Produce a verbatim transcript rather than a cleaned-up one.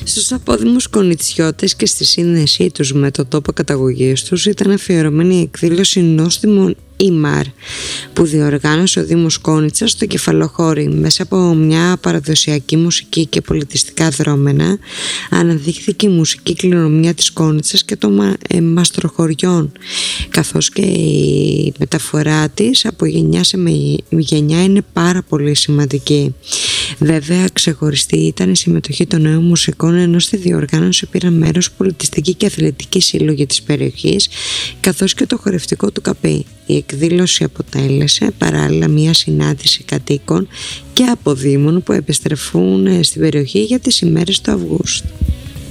Στους απόδημους Κονιτσιώτες και στη σύνδεσή τους με το τόπο καταγωγής τους ήταν αφιερωμένη η εκδήλωση Νόστιμων Ήμαρ που διοργάνωσε ο Δήμος Κόνιτσας στο Κεφαλοχώρι. Μέσα από μια παραδοσιακή μουσική και πολιτιστικά δρόμενα αναδείχθηκε η μουσική κληρονομιά της Κόνιτσας και των μα, ε, μαστροχωριών, καθώς και η μεταφορά της από γενιά σε γενιά είναι πάρα πολύ σημαντική. Βέβαια, ξεχωριστή ήταν η συμμετοχή των νέων μουσικών, ενώ στη διοργάνωση πήραν μέρος πολιτιστικοί και αθλητικοί σύλλογοι της περιοχής, καθώς και το χορευτικό του Καπί. Η εκδήλωση αποτέλεσε παράλληλα μια συνάντηση κατοίκων και αποδήμων που επιστρεφούν στην περιοχή για τις ημέρες του Αυγούστου.